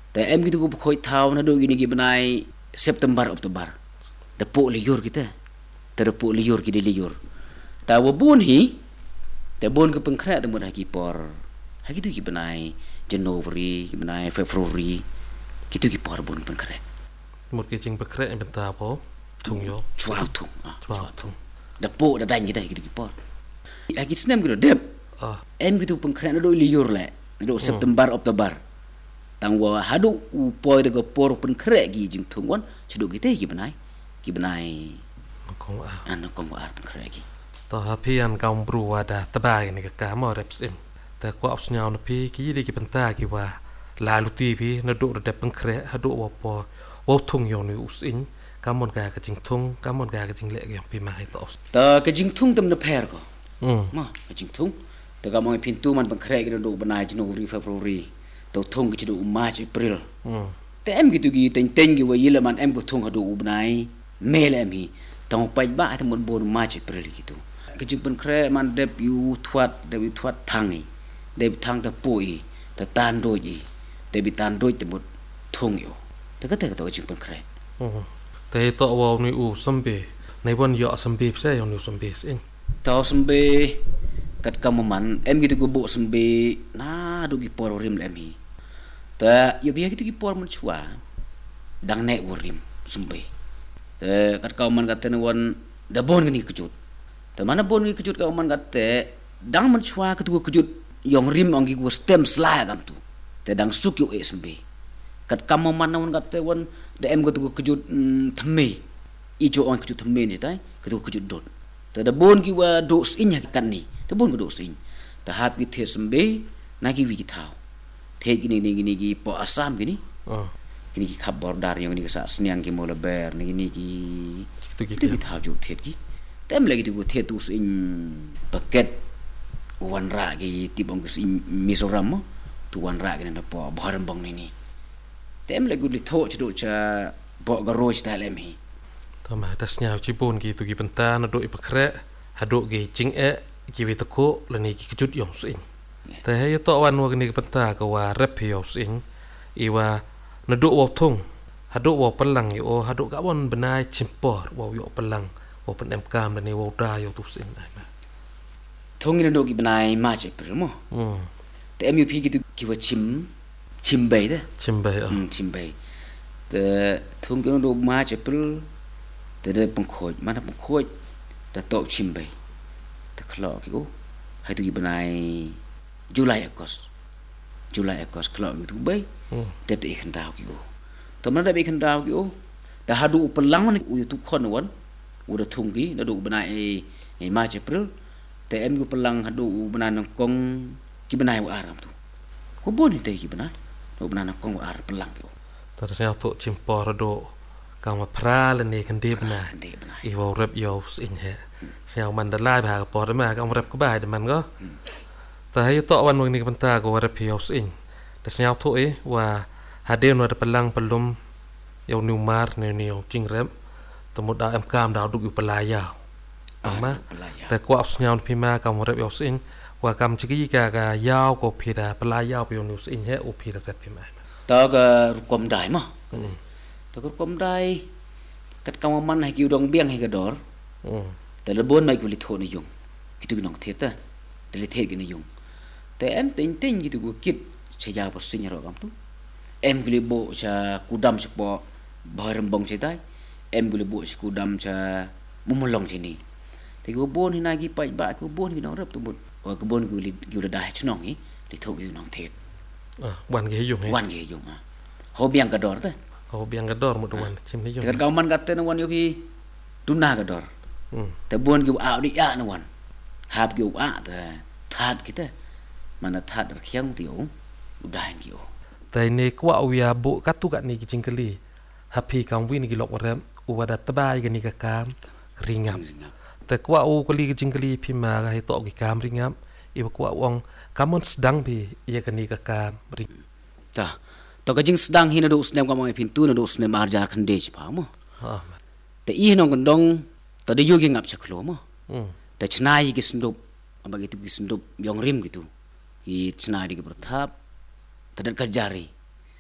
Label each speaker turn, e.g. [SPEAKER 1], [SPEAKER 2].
[SPEAKER 1] แต่em gitu ko khoi thau na do gini gi benai September Oktober depo liur kita terdepo liur ki liur ta wo bun hi te bon ke pengkrak te mun haki por haki tu ki benai January ki benai February gitu ki por bon pengkrak
[SPEAKER 2] một cái chừng bậc rẽ bên ta bố thùng vô
[SPEAKER 1] chua thùng depo da dan kita gitu ki por haki senem gitu dep em gitu pengkrak na do liur le do September Oktober tang wa hadu upoi de por pengkrak gi jing thungwan cedo kita ki benai
[SPEAKER 2] nó
[SPEAKER 1] kong wa pengkrak gi
[SPEAKER 2] ต่อพี่อันกำบรูว่าดาตบายนี่ก็กามอเรปซิมแต่ก็อับสญานพี่กี่ดีกี่ปันตากี่ว่าลาลุตีพี่นดูระดับปังเคระฮดูว่าปอว่าทุ่งยองนี่อุสินกามอนกากระจิงทุ่งกามอนกากระจิงเละอย่างพี่มาให้ต่อ
[SPEAKER 1] แต่กระจิงทุ่งเต็มเนเพรก็มากระจิงทุ่งแต่ก็มองพินตูมันปังเคระกันดูบนายจนูรีเฟบรุรีตัวทุ่งก็จะดูมาร์ชเอพริลแต่เอ็มกี่ตัวกี่เต็งกี่ว่ายี่ละมันเอ็มก็ทุ่งฮดูบนายเมลเอ็มฮีต้องไปบ้าทั้งหมดบนมาร์ชเอพริลgitu kejung penkre man dep yu thuat thangi dep thang ta pui ta tan doi ji dep tan doi te mut thung yo ta ka ta kejung penkre
[SPEAKER 2] te to wa ni u sambe nei bon yo sambe se yo ni sambe sin
[SPEAKER 1] ta sambe kat kamuman em gitu go bo sambe na do gi por rim lem hi ta yo bi gitu gi por mun chua dang ne worim sambe te kat kamuman kat ne won da bon ni kejutแต่มันบนนี้ขจุดกับมันกัดแต่ดังมันชัวร์ก็ตัวขจุดยองริมองกิกูสเต็มสลายกันตัวแต่ดังสุกอยู่เอสบีกัดกำมันกัดแต่วันเดเอ็มก็ตัวขจุดทำไมอีโจออนขจุดทำไมนี่ได้ก็ตัวขจุดโดดแต่ดับบนกิว่าโดสอินอย่างกันนี่ดับบนก็โดสอินแต่หากกิเทสบีนักกิวิกิท้าวเทกินี่กิปออาสามกินี่กิขับบอร์ดาร์yangนี่ก็สะสนิยงกิโมลเบอร์นี่กิท้าวจุดเทกิtem lagi tu thetu in paket wanra gi tibong in Mizoram tu wanra gi na po bharambang ni tem lagi li tho chdo cha bo garoj ta lem hi
[SPEAKER 2] to ma das nyau chi bon gi tu gi penta na do ipakre hado gi ching e gi vi to la ni gi kjut yong sin te he to wan wa ni penta ka wa rep yo sin I wa na do wa thung hado wa palang yo hado ka bon benai chimpor wa yo palangว่าเป็นกามในวอลดาอยู่ทุกสิ่งได้ไหม
[SPEAKER 1] ทุ่งนี้เรากินนายมาจากปริมแต่เอ็มยูพีกิว่าชิมเบย์เด้
[SPEAKER 2] ชิมเบย์
[SPEAKER 1] ชิมเบย์แต่ทุ่งนี้เรามาจากปริแต่ได้ปังโคยมันปังโคยแต่โตชิมเบย์แต่คลอกิโอให้ตัวกินนายจุลัยอากอสคลอกิทุกเบย์เด็บแต่อีกขันดาวกิโอตอนนั้นได้อีกขันดาวกิโอแต่หาดูพลังมันอยู่ทุกคนวันudah tunggi nado benai March April te em gu pelang hadu benai nongkong ki benai wa aram tu ko bon te ki benai do benai nongkong wa ar pelang yo
[SPEAKER 2] terusnya to cimpor do kang ma pra le ne kan de benai I wo rep yo in he sia man da lai ba ko por ma kang rep ko bai de man go ta hay to wan wang ni kan ta ko rep yo in terusnya to wa hade no da pelang pelum yo new mar ne ni yo jing repสมมติเอากามดาวดุอยู่ปลายยาวมาแต่กว่าอับสญานพิมากับมรดกยาวสินว่ากามจิกิกากายาวกว่าพีดาปลายยาวไปอยู่นิวสินเฮอุพีดาเกิดพิมา
[SPEAKER 1] แต่ก็รุกความได้มั้งแต่ก็รุกความได้กัดกำมันให้กิวดองเบี้ยงให้กระดอแต่ละบนไม่กุลิโทนิยงกิตุกน้องเทปแต่ละเทปกินนิยงแต่เอ็มติงกิตุกคิดใช้ยาภาษีเนี่ยหรอกครับทุกเอ็มกุลิโบจะกูดำสปอบาร์มบงใช่ได้em boleh buat sekudam cha mumulong sini. Tapi kebun hina gi pai ba kebun gi nong rap tu but. Wa kebun gi udah dah chnong ni, li thok gi nong thet.
[SPEAKER 2] Wan gi yung he.
[SPEAKER 1] Wan gi yung ho biang kador ta.
[SPEAKER 2] Ho biang kador mut wan chim ni yung.
[SPEAKER 1] Kat kauman katte wan yo pi duna kador. Te bun gi au di ya na wan. Hap gi a ta that kita. Mana that khiang tiu udah gi yo.
[SPEAKER 2] Tai ne kwa uya bu katu kat ni gi cingkeli. Happy kang win gi lok rem uwada tabay gani ka kam ringam te kwa u kali jingkali phima ga he to gi kam ringam I kwa wong kamon sedang bi ia gani ka kam ring
[SPEAKER 1] ta to ka jing sedang hina do snem ka mai pintu na do snem arjar khande chi pa mo te I nong gondong to de yogi ngap chaklo mo te chnai gi sindup abagi tu gi sindup yong rim gitu I chnai di gi berthap tadat ka jari